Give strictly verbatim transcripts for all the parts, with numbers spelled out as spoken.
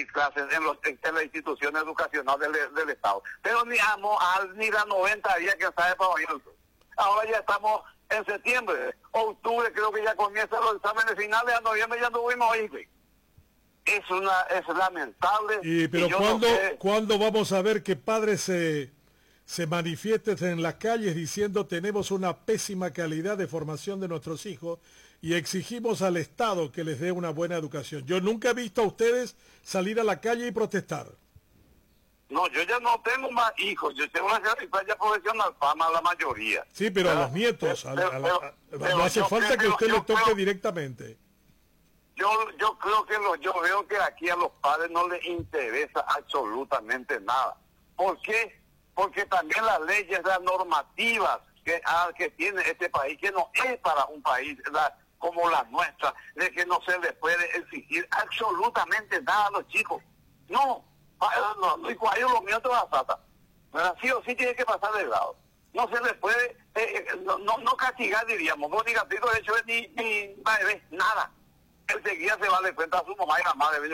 impartir clases en, los, en, en la institución educacional del, del Estado. Pero ni a, a ni las noventa días que sabe para hoy. Ahora ya estamos en septiembre, octubre creo que ya comienzan los exámenes finales, a noviembre ya no fuimos ahí, güey. Es una, es lamentable. Y, pero y yo ¿cuándo, no sé... ¿cuándo vamos a ver que padres se, se manifiesten en las calles diciendo tenemos una pésima calidad de formación de nuestros hijos y exigimos al Estado que les dé una buena educación? Yo nunca he visto a ustedes salir a la calle y protestar. No, yo ya no tengo más hijos, yo tengo una ya profesional, fama la mayoría. Sí, pero ¿verdad? A los nietos, a la, a la, a, pero, no hace falta que usted le toque creo, directamente. Yo yo creo que lo, yo veo que aquí a los padres no les interesa absolutamente nada. ¿Por qué? Porque también las leyes, las normativas que, ah, que tiene este país, que no es para un país la, como la nuestra, de que no se les puede exigir absolutamente nada a los chicos. No. No, no, y cuando los míos te vas a pasar, sí o sí tiene que pasar de lado. No se les puede, eh, no, no, no castigar, diríamos, vos ni castigo de hecho ni, ni nada. Enseguida se va de cuenta a su mamá y la madre,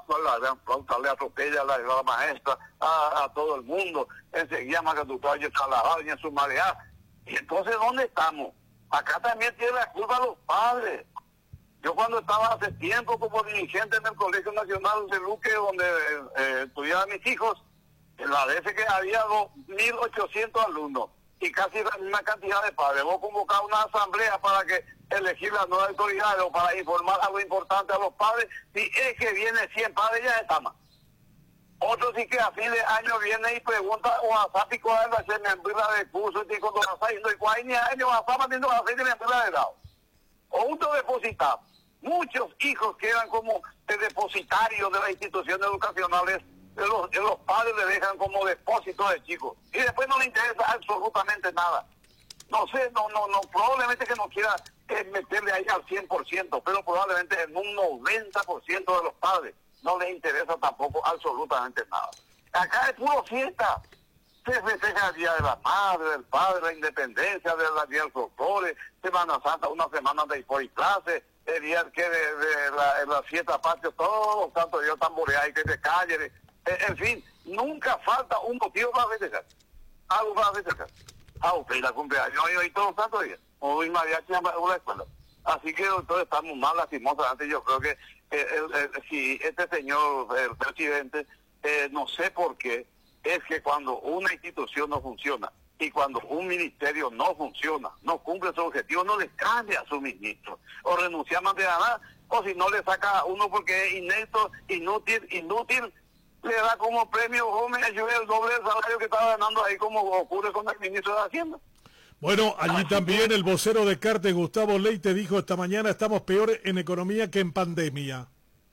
le atropella a la, a la maestra, a, a todo el mundo, enseguida más que tu caballo está lavado y en su mareada. Y entonces, ¿dónde estamos? Acá también tiene la culpa los padres. Yo cuando estaba hace tiempo como dirigente en el Colegio Nacional de Luque, donde eh, estudiaban mis hijos, la vez que había dos mil ochocientos alumnos y casi la misma cantidad de padres. Vos convocabas una asamblea para que elegir las nuevas autoridades o para informar algo importante a los padres. Si es que viene cien padres, ya está más. Otro sí que a fin de año viene y pregunta o a Sapi cuál es la membra de curso y cuando vas a ir, no hay cuál ni año vas a mantener a hacer de membra de lado. O uno depositado. Muchos hijos quedan como de depositarios de las instituciones educacionales, de los, de los padres le dejan como depósito de chicos y después no le interesa absolutamente nada. No sé, no, no, no, probablemente que no quiera eh, meterle ahí al cien por ciento, pero probablemente en un noventa por ciento de los padres no les interesa tampoco absolutamente nada. Acá es puro fiesta. Se festeja el Día de la Madre, del Padre, la Independencia, de la Día del Folclore, Semana Santa, una semana de por y clase, el día que de, de la, la fiesta patria, todos los santos días tamborear y que te calle, de, en fin, nunca falta un motivo para festejar, algo para festejar. Ah, usted la cumpleaños hoy, hoy todos los santos días, hoy mariachi en la escuela. Así que entonces estamos más lastimosos. Antes yo creo que eh, el, el, si este señor, el presidente, eh, no sé por qué, es que cuando una institución no funciona y cuando un ministerio no funciona, no cumple su objetivo, no le cambia a su ministro, o renuncia más de nada, o si no le saca a uno porque es inepto, inútil, inútil, le da como premio, hombre, ayude el doble del salario que estaba ganando ahí, como ocurre con el ministro de Hacienda. Bueno, allí también el vocero de Carte, Gustavo Leite, dijo esta mañana, estamos peor en economía que en pandemia.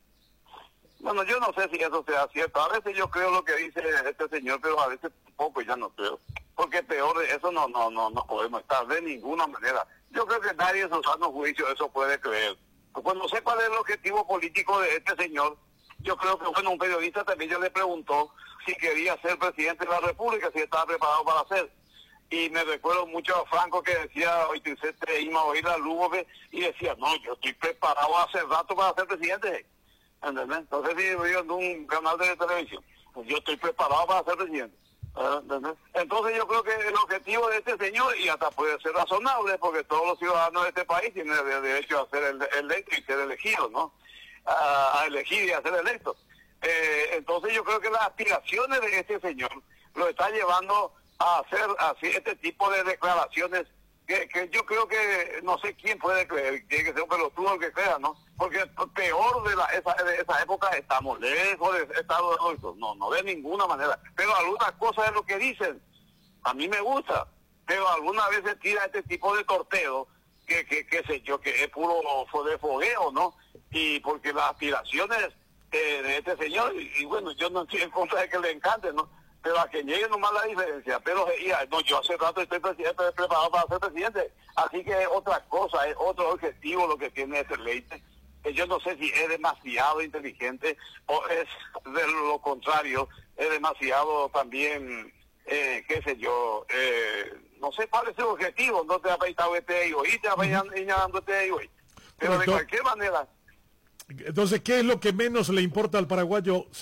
Bueno, yo no sé si eso sea cierto. A veces yo creo lo que dice este señor, pero a veces poco ya no creo. Porque peor de eso no no no no podemos estar de ninguna manera. Yo creo que nadie en su sano juicio eso puede creer. Cuando sé cuál es el objetivo político de este señor, yo creo que, bueno, un periodista también ya le preguntó si quería ser presidente de la República, si estaba preparado para hacer. Y me recuerdo mucho a Franco que decía, hoy te iba a oír la Lugo, y decía, no, yo estoy preparado hace rato para ser presidente. ¿Entendés? Entonces, si yo en un canal de televisión, pues yo estoy preparado para ser presidente. ¿Entendés? Entonces, yo creo que el objetivo de este señor, y hasta puede ser razonable, porque todos los ciudadanos de este país tienen el derecho a ser electos y ser elegidos, ¿no? A, a elegir y a ser electos. Eh, entonces, yo creo que las aspiraciones de este señor lo está llevando a hacer así este tipo de declaraciones que, que yo creo que no sé quién puede creer, tiene que ser un pelotudo el que crea, ¿no? Porque peor de, la, esa, de esa época estamos lejos de Estados Unidos, no, no de ninguna manera, pero algunas cosas es lo que dicen, a mí me gusta, pero algunas veces tira este tipo de torteo, que, que, que sé yo, que es puro de fogueo, ¿no? Y porque las aspiraciones eh, de este señor, y, y bueno, yo no estoy en contra de que le encante, ¿no? Pero a que llegue nomás la diferencia, pero ya, no, yo hace rato estoy presidente, estoy preparado para ser presidente, así que es otra cosa, es otro objetivo lo que tiene ese Leite. Yo no sé si es demasiado inteligente o es de lo contrario, es demasiado también, eh, qué sé yo, eh, no sé cuál es el objetivo, no te ha peitado este y hoy, te ha peitado este y hoy, pero de cualquier manera. Entonces, ¿qué es lo que menos le importa al paraguayo?